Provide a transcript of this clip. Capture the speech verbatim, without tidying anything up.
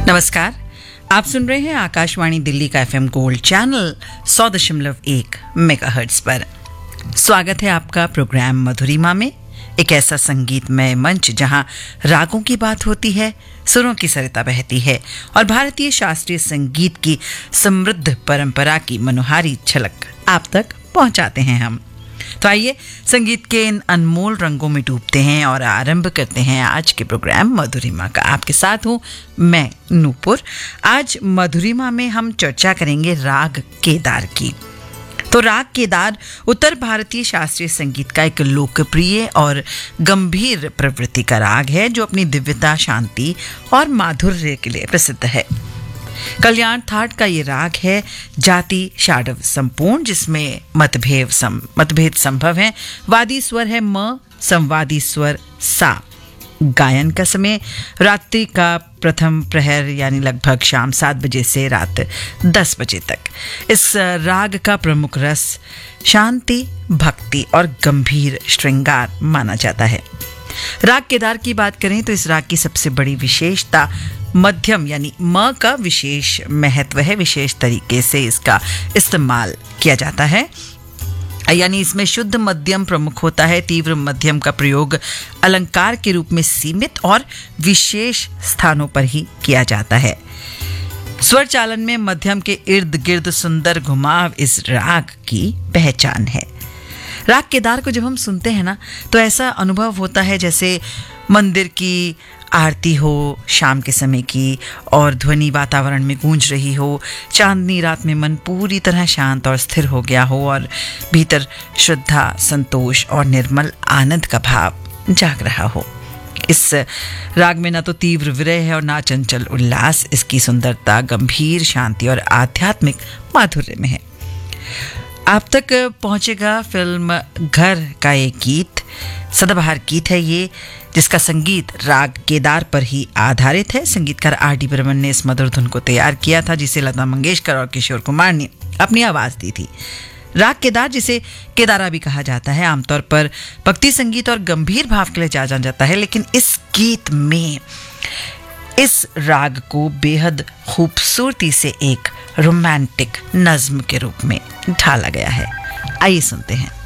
नमस्कार, आप सुन रहे हैं आकाशवाणी दिल्ली का एफएम गोल्ड चैनल सौ दशमलव एक मेगाहर्ट्ज पर। स्वागत है आपका प्रोग्राम मधुरिमा में, एक ऐसा संगीतमय मंच जहां रागों की बात होती है, सुरों की सरिता बहती है और भारतीय शास्त्रीय संगीत की समृद्ध परंपरा की मनोहारी झलक आप तक पहुंचाते हैं हम। तो आइए संगीत के इन अनमोल रंगों में डूबते हैं और आरंभ करते हैं आज के प्रोग्राम मधुरिमा का। आपके साथ हूँ मैं नूपुर। आज मधुरिमा में हम चर्चा करेंगे राग केदार की। तो राग केदार उत्तर भारतीय शास्त्रीय संगीत का एक लोकप्रिय और गंभीर प्रवृत्ति का राग है जो अपनी दिव्यता, शांति और माधुर्य के लिए प्रसिद्ध है। कल्याण थाट का ये राग है जाति षाडव संपूर्ण, जिसमें मतभेद सम मतभेद संभव है। वादी स्वर है म, संवादी स्वर सा। गायन का समय रात्रि का प्रथम प्रहर यानी लगभग शाम सात बजे से रात दस बजे तक। इस राग का प्रमुख रस शांति, भक्ति और गंभीर श्रृंगार माना जाता है। राग केदार की बात करें तो इस राग की सबसे बड़ी विशेषता मध्यम यानी म का विशेष महत्व है। विशेष तरीके से इसका इस्तेमाल किया जाता है, यानी इसमें शुद्ध मध्यम प्रमुख होता है। तीव्र मध्यम का प्रयोग अलंकार के रूप में सीमित और विशेष स्थानों पर ही किया जाता है। स्वर चालन में मध्यम के इर्द गिर्द सुंदर घुमाव इस राग की पहचान है। राग केदार को जब हम सुनते हैं ना तो ऐसा अनुभव होता है जैसे मंदिर की आरती हो शाम के समय की और ध्वनि वातावरण में गूंज रही हो। चांदनी रात में मन पूरी तरह शांत और स्थिर हो गया हो और भीतर श्रद्धा, संतोष और निर्मल आनंद का भाव जाग रहा हो। इस राग में ना तो तीव्र विरह है और ना चंचल उल्लास। इसकी सुंदरता गंभीर शांति और आध्यात्मिक माधुर्य में है। आप तक पहुंचेगा फिल्म घर का एक गीत, सदाबहार गीत है ये, जिसका संगीत राग केदार पर ही आधारित है। संगीतकार आर डी बर्मन ने इस मधुर धुन को तैयार किया था, जिसे लता मंगेशकर और किशोर कुमार ने अपनी आवाज दी थी। राग केदार, जिसे केदारा भी कहा जाता है, आमतौर पर भक्ति संगीत और गंभीर भाव के लिए जाना जाता है, लेकिन इस गीत में इस राग को बेहद खूबसूरती से एक रोमांटिक नज्म के रूप में ढाला गया है। आइए सुनते हैं।